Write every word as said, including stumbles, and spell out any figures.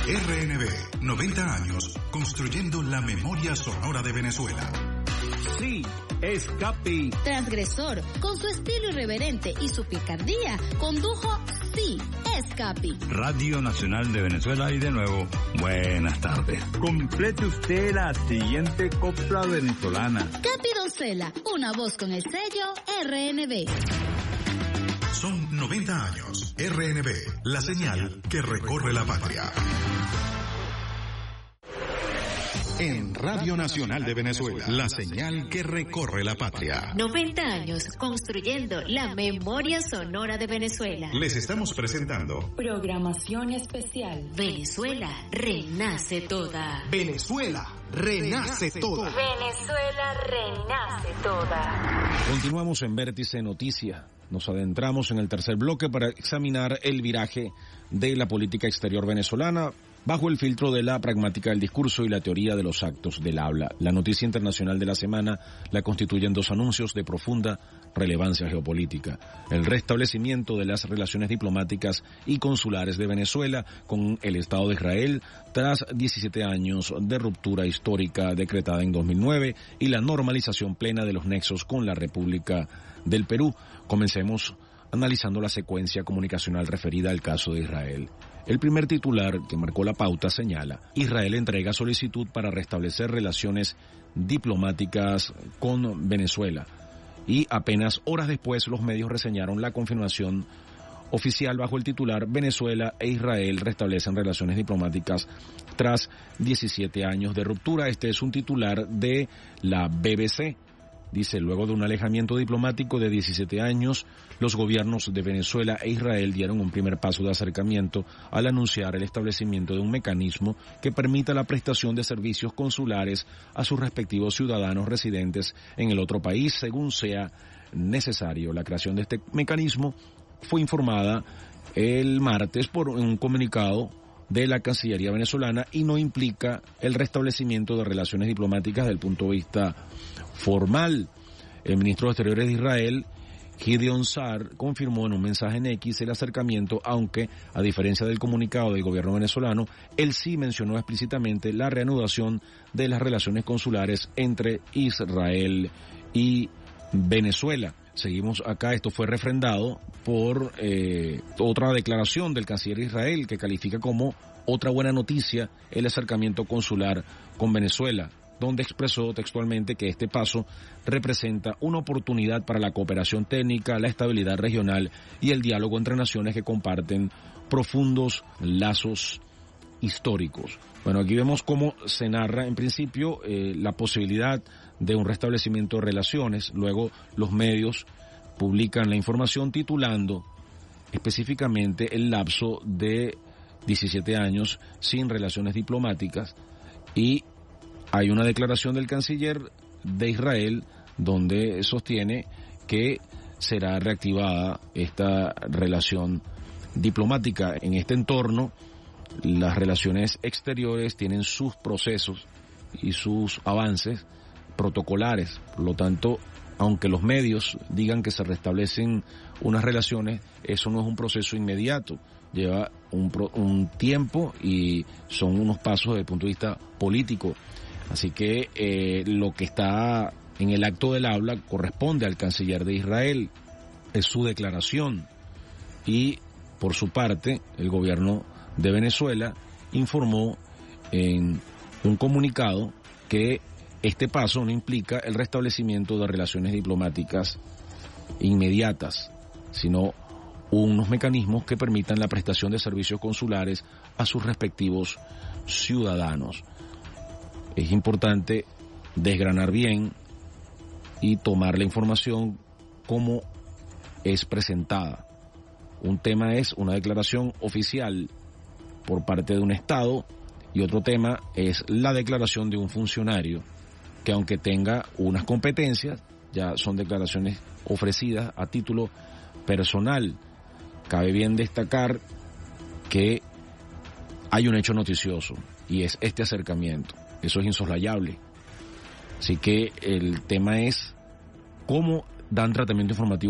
R N B, noventa años construyendo la memoria sonora de Venezuela. Sí, es Capi. Transgresor, con su estilo irreverente y su picardía, condujo Sí, es Capi. Radio Nacional de Venezuela y de nuevo, buenas tardes. Complete usted la siguiente copla venezolana. Capi Doncella, una voz con el sello R N B. Son noventa años. R N B, la señal que recorre la patria. En Radio Nacional de Venezuela, la señal que recorre la patria. noventa años construyendo la memoria sonora de Venezuela. Les estamos presentando Programación especial. Venezuela renace toda. Venezuela renace toda. Venezuela renace toda. Continuamos en Vértice Noticias. Nos adentramos en el tercer bloque para examinar el viraje de la política exterior venezolana bajo el filtro de la pragmática del discurso y la teoría de los actos del habla. La noticia internacional de la semana la constituyen dos anuncios de profunda relevancia geopolítica: el restablecimiento de las relaciones diplomáticas y consulares de Venezuela con el Estado de Israel tras diecisiete años de ruptura histórica decretada en dos mil nueve y la normalización plena de los nexos con la República del Perú. Comencemos analizando la secuencia comunicacional referida al caso de Israel. El primer titular que marcó la pauta señala: Israel entrega solicitud para restablecer relaciones diplomáticas con Venezuela. Y apenas horas después los medios reseñaron la confirmación oficial bajo el titular: Venezuela e Israel restablecen relaciones diplomáticas tras diecisiete años de ruptura. Este es un titular de la B B C. Dice: luego de un alejamiento diplomático de diecisiete años, los gobiernos de Venezuela e Israel dieron un primer paso de acercamiento al anunciar el establecimiento de un mecanismo que permita la prestación de servicios consulares a sus respectivos ciudadanos residentes en el otro país, según sea necesario. La creación de este mecanismo fue informada el martes por un comunicado de la Cancillería venezolana y no implica el restablecimiento de relaciones diplomáticas desde el punto de vista formal. El ministro de Exteriores de Israel, Gideon Sa'ar, confirmó en un mensaje en X el acercamiento, aunque, a diferencia del comunicado del gobierno venezolano, él sí mencionó explícitamente la reanudación de las relaciones consulares entre Israel y Venezuela. Seguimos acá, esto fue refrendado por eh, otra declaración del canciller de Israel que califica como otra buena noticia el acercamiento consular con Venezuela, donde expresó textualmente que este paso representa una oportunidad para la cooperación técnica, la estabilidad regional y el diálogo entre naciones que comparten profundos lazos históricos. Bueno, aquí vemos cómo se narra en principio eh, la posibilidad de un restablecimiento de relaciones. Luego los medios publican la información titulando específicamente el lapso de diecisiete años sin relaciones diplomáticas, y hay una declaración del canciller de Israel donde sostiene que será reactivada esta relación diplomática. En este entorno, las relaciones exteriores tienen sus procesos y sus avances protocolares. Por lo tanto, aunque los medios digan que se restablecen unas relaciones, eso no es un proceso inmediato. Lleva un, un tiempo y son unos pasos desde el punto de vista político. Así que eh, lo que está en el acto del habla corresponde al canciller de Israel, es su declaración. Y por su parte, el gobierno de Venezuela informó en un comunicado que este paso no implica el restablecimiento de relaciones diplomáticas inmediatas, sino unos mecanismos que permitan la prestación de servicios consulares a sus respectivos ciudadanos. Es importante desgranar bien y tomar la información como es presentada. Un tema es una declaración oficial por parte de un Estado y otro tema es la declaración de un funcionario que, aunque tenga unas competencias, ya son declaraciones ofrecidas a título personal. Cabe bien destacar que hay un hecho noticioso y es este acercamiento. Eso es insoslayable. Así que el tema es cómo dan tratamiento informativo